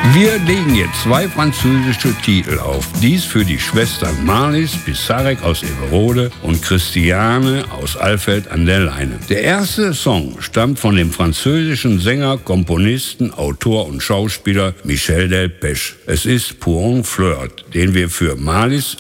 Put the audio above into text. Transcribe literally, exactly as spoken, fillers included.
Wir legen jetzt zwei französische Titel auf. Dies für die Schwestern Marlies Pissarek aus Everode und Christiane aus Alfeld an der Leine. Der erste Song stammt von dem französischen Sänger, Komponisten, Autor und Schauspieler Michel Delpech. Es ist Pour un Flirt, den wir für Marlies